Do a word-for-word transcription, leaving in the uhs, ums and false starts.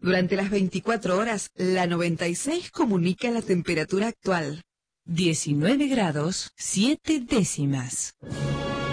Durante las veinticuatro horas, la noventa y seis comunica la temperatura actual. diecinueve grados, siete décimas.